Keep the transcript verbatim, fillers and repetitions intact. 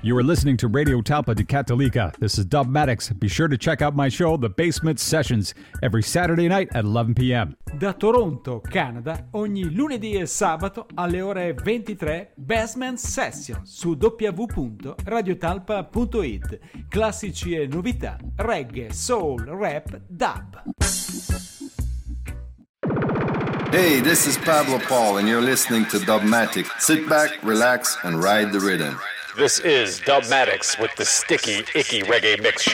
You are listening to Radio Talpa di Cattolica. This is Dubmatix. Be sure to check out my show, The Basement Sessions, every Saturday night at eleven p.m. Da Toronto, Canada, ogni lunedì e sabato alle ore ventitré, Basement Sessions su w w w punto radiotalpa punto it. Classici e novità, reggae, soul, rap, dub. Hey, this is Pablo Paul, and you're listening to Dubmatix. Sit back, relax, and ride the rhythm. This is Dubmatix with the sticky, icky reggae mix show.